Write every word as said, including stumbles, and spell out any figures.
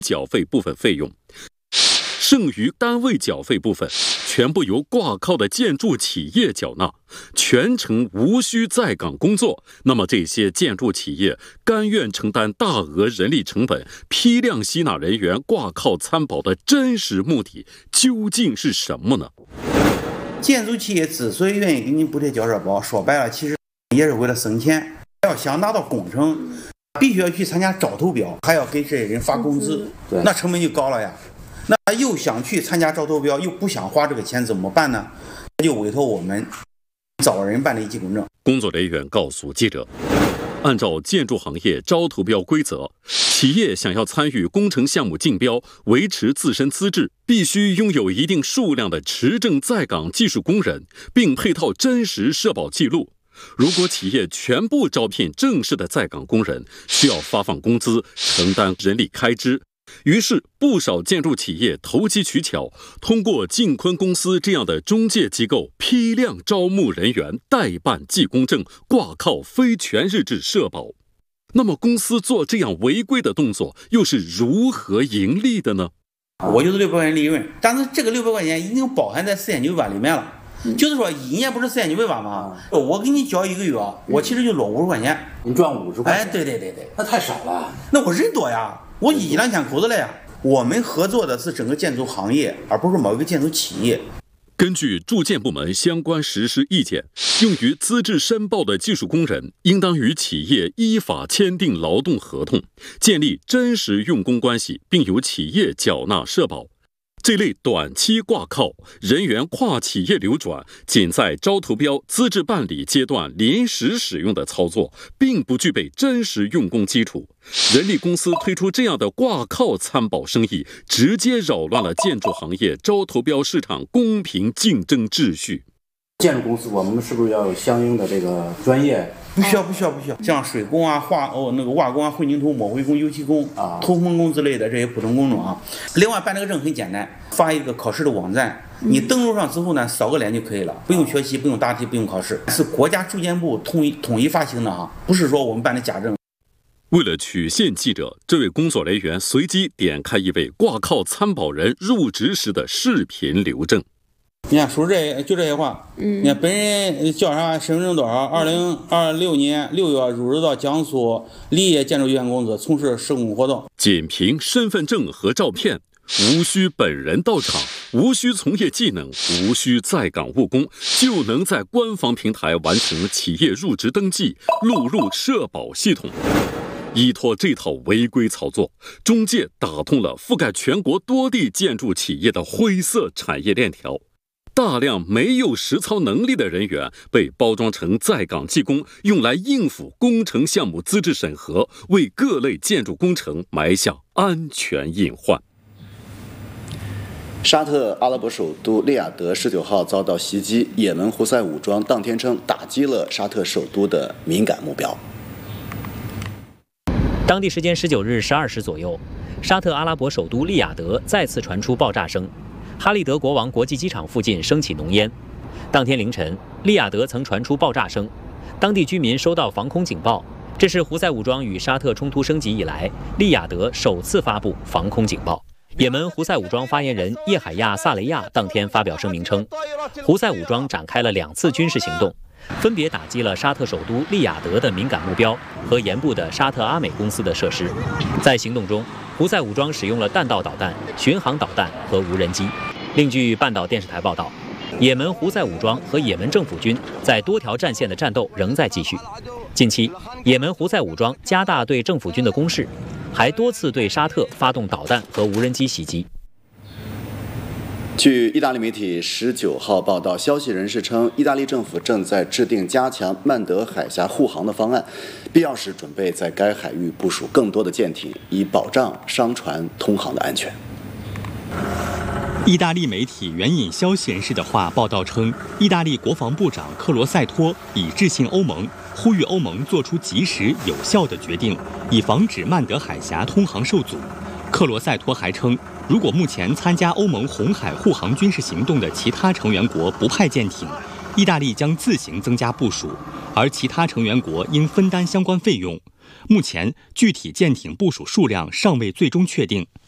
缴费部分费用，剩余单位缴费部分全部由挂靠的建筑企业缴纳，全程无需在岗工作。那么这些建筑企业甘愿承担大额人力成本，批量吸纳人员挂靠参保的真实目的究竟是什么呢？ 建筑企业之所以愿意给你补贴交社保，说白了其实也是为了省钱。要想拿到工程，必须要去参加招投标，还要给这些人发工资，那成本就高了呀。那又想去参加招投标，又不想花这个钱，怎么办呢？就委托我们找人办理记工证。 工作人员告诉记者，按照建筑行业招投标规则，企业想要参与工程项目竞标，维持自身资质，必须拥有一定数量的持证在岗技术工人，并配套真实社保记录。如果企业全部招聘正式的在岗工人，需要发放工资，承担人力开支。于是不少建筑企业投机取巧，通过晋坤公司这样的中介机构批量招募人员，代办记工证，挂靠非全日制社保。那么公司做这样违规的动作又是如何盈利的呢？ 我就是六百块钱利润，但是这个六百块钱已经包含在四千九百万里面了。就是说一年不是四千九百万吗？我给你交一个月，我其实就落五十块钱， 你赚五十块钱。 哎，对对对对， 那太少了。 那我人多呀，我一两千口子了呀。我们合作的是整个建筑行业，而不是某一个建筑企业。 根据住建部门相关实施意见，用于资质申报的技术工人应当与企业依法签订劳动合同，建立真实用工关系，并由企业缴纳社保。这类短期挂靠、人员跨企业流转，仅在招投标、资质办理阶段临时使用的操作，并不具备真实用工基础。人力公司推出这样的挂靠参保生意，直接扰乱了建筑行业招投标市场公平竞争秩序。 建筑公司，我们是不是要有相应的这个专业？ 不需要，不需要，不需要。像水工啊、化哦那个瓦工啊、混凝土抹灰工、油漆工啊、通风工之类的这些普通工种啊。另外办这个证很简单，发一个考试的网站，你登录上之后呢，扫个脸就可以了，不用学习，不用答题，不用考试，是国家住建部统一统一发行的啊，不是说我们办的假证。 为了曲线记者，这位工作人员随机点开一位挂靠参保人入职时的视频留证。 你看说这就这些话，嗯，你看本人叫啥，身份证多少？二零二六年六月入职到江苏立业建筑有限公司，从事施工活动。 仅凭身份证和照片，无需本人到场，无需从业技能，无需在岗务工，就能在官方平台完成企业入职登记，录入社保系统。依托这套违规操作，中介打通了覆盖全国多地建筑企业的灰色产业链条。大量没有实操能力的人员被包装成在岗技工，用来应付工程项目资质审核，为各类建筑工程埋下安全隐患。 沙特阿拉伯首都利雅得十九号遭到袭击，也门胡塞武装当天称打击了沙特首都的敏感目标。 当地时间十九日十二时左右，沙特阿拉伯首都利雅得再次传出爆炸声。哈利德国王国际机场附近升起浓烟。当天凌晨，利雅得曾传出爆炸声，当地居民收到防空警报。这是胡塞武装与沙特冲突升级以来，利雅得首次发布防空警报。也门胡塞武装发言人叶海亚·萨雷亚当天发表声明称，胡塞武装展开了两次军事行动，分别打击了沙特首都利雅得的敏感目标和沿部的沙特阿美公司的设施。在行动中，胡塞武装使用了弹道导弹、巡航导弹和无人机。另据半岛电视台报道，也门胡塞武装和也门政府军在多条战线的战斗仍在继续。近期，也门胡塞武装加大对政府军的攻势，还多次对沙特发动导弹和无人机袭击。 据意大利媒体十九号报道，消息人士称，意大利政府正在制定加强曼德海峡护航的方案，必要时准备在该海域部署更多的舰艇，以保障商船通航的安全。 意大利媒体援引消息人士的话报道称，意大利国防部长克罗塞托已致信欧盟，呼吁欧盟做出及时有效的决定，以防止曼德海峡通航受阻。克罗塞托还称，如果目前参加欧盟红海护航军事行动的其他成员国不派舰艇，意大利将自行增加部署，而其他成员国应分担相关费用。目前具体舰艇部署数量尚未最终确定。